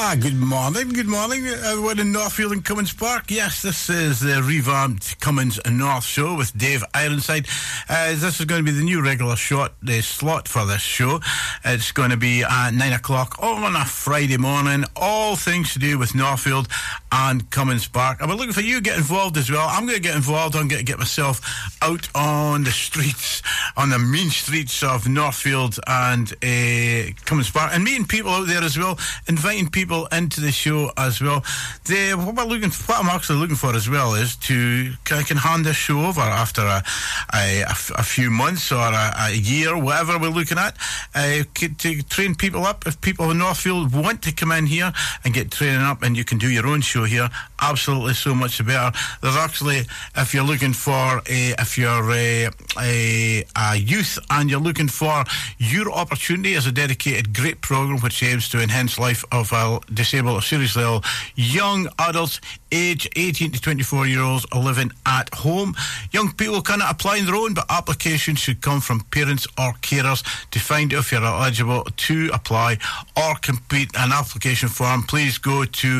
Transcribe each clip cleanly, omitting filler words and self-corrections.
Good morning, everyone in Northfield and Cummins Park. Yes, this is the revamped Cummins North show with Dave Ironside. This is going to be the new regular slot for this show. It's going to be at 9 o'clock on a Friday morning, all things to do with Northfield and Cummins Park. I'm looking for you to get involved as well. I'm going to get involved. I'm going to get myself out on the streets, on the mean streets of Northfield and Cummins Park, and meeting people out there as well, inviting people into the show as well. What I'm actually looking for as well is I can hand this show over after a few months or a year, whatever we're looking at, to train people up. If people in Northfield want to come in here and get training up, and you can do your own show here, absolutely so much the better. There's actually, if you're looking for if you're a youth and you're looking for your opportunity as a dedicated great program which aims to enhance life of disabled or seriously ill young adults age 18 to 24 year olds living at home. Young people cannot apply on their own, but applications should come from parents or carers. To find out if you're eligible to apply or complete an application form, please go to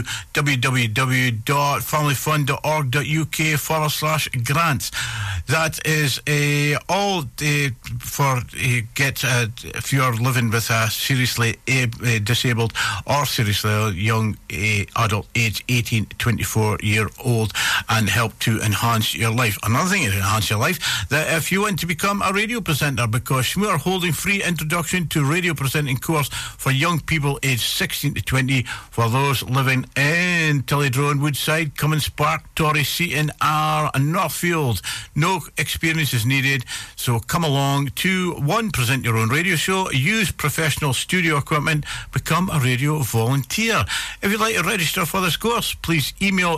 www.familyfund.org.uk/grants. That is all for if you're living with a seriously disabled or seriously ill young adult age 18 to 24 year old, and help to enhance your life. Another thing is enhance your life, that if you want to become a radio presenter, because Shmoo are holding free introduction to radio presenting course for young people aged 16 to 20 for those living in Tillydrone, Woodside, Cummins Park, Torrey, Seaton and Northfield. No experience is needed, so come along to present your own radio show, use professional studio equipment, become a radio volunteer. If you'd like to register for this course, please email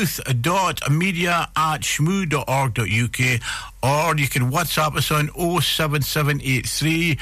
youth.media@shmoo.org.uk, or you can WhatsApp us on 07783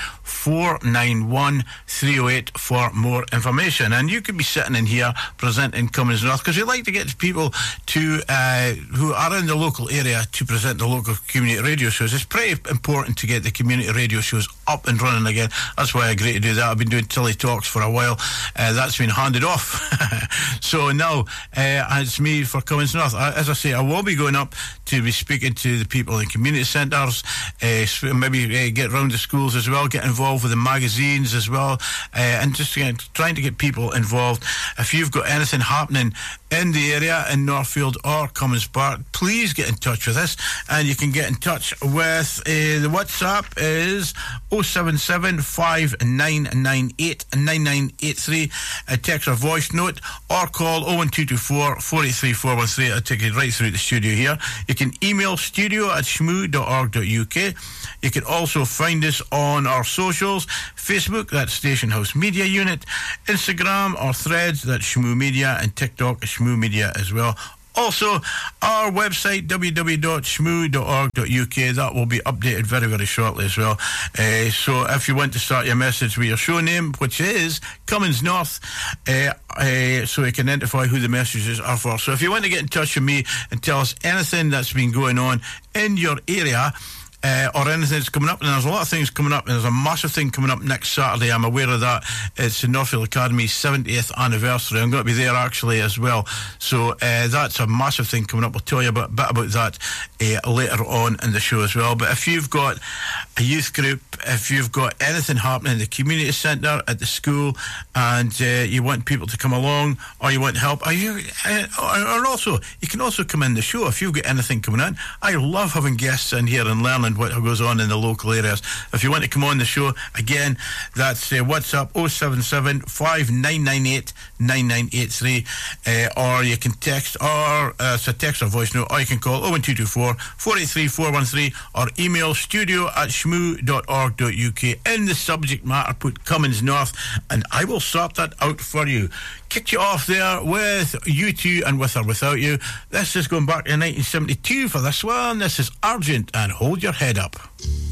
491 308 for more information. And you could be sitting in here presenting Cummins North, because we like to get people who are in the local area to present the local community radio shows. It's pretty important to get the community radio shows up and running again. That's why I agree to do that. I've been doing Tilly Talks for a while. That's been handed off. So now it's me for Cummins North. As I say, I will be going up to be speaking to the people in community centres, maybe get round the schools as well, get involved with the magazines as well, and just trying to get people involved. If you've got anything happening in the area in Northfield or Cummins Park, please get in touch with us, and you can get in touch with the WhatsApp is 077 5998 9983, text or voice note, or call 01224 483 413. I'll take you right through the studio here. You can email studio@shmoo.org.uk. You can also find us on our socials: Facebook, that's Station House Media Unit; Instagram or Threads, that's Shmoo Media; and TikTok, Shmoo Media as well. Also, our website, www.shmoo.org.uk, that will be updated very, very shortly as well. So if you want to start your message with your show name, which is Cummins North, so you can identify who the messages are for. So if you want to get in touch with me and tell us anything that's been going on in your area, or anything that's coming up, and there's a lot of things coming up, and there's a massive thing coming up next Saturday. I'm aware of that. It's the Northfield Academy's 70th anniversary. I'm going to be there actually as well, so that's a massive thing coming up. We'll tell you a bit about that later on in the show as well. But if you've got a youth group, if you've got anything happening in the community centre, at the school, and you want people to come along, or you want help, or also you can also come in the show if you've got anything coming in. I love having guests in here and learning what goes on in the local areas. If you want to come on the show, again, that's WhatsApp 077 5998 9983, or you can text, or it's a text or voice note, or you can call 01224 483 413, or email studio@shmoo.org.uk. In the subject matter, put Cummins North, and I will sort that out for you. Kicked you off there with U2 and With or Without You. This is going back to 1972 for this one. This is Argent and Hold Your Head Up.